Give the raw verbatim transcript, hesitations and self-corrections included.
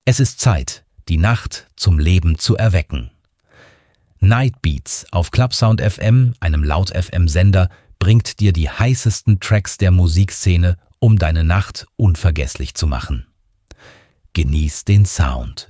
Es ist Zeit, die Nacht zum Leben zu erwecken. Night Beats auf Clubsound F M, einem Laut-F M-Sender, bringt dir die heißesten Tracks der Musikszene, um deine Nacht unvergesslich zu machen. Genieß den Sound.